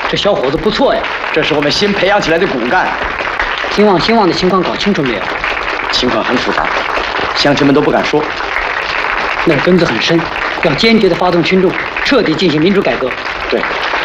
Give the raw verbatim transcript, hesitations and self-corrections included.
这小伙子不错呀， 这是我们新培养起来的骨干。 兴旺兴旺的情况搞清楚没有？ 情况很复杂，乡亲们都不敢说。 那根子很深，要坚决地发动群众，彻底进行民主改革。 对，